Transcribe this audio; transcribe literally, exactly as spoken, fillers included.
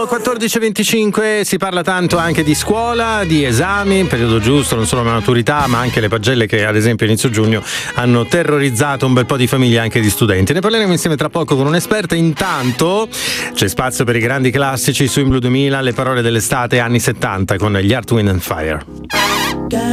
Sono quattordici e venticinque, si parla tanto anche di scuola, di esami, periodo giusto, non solo la maturità, ma anche le pagelle che ad esempio inizio giugno hanno terrorizzato un bel po' di famiglie e anche di studenti. Ne parleremo insieme tra poco con un'esperta. Intanto c'è spazio per i grandi classici su In Blue duemila, le parole dell'estate anni settanta con gli Earth, Wind and Fire.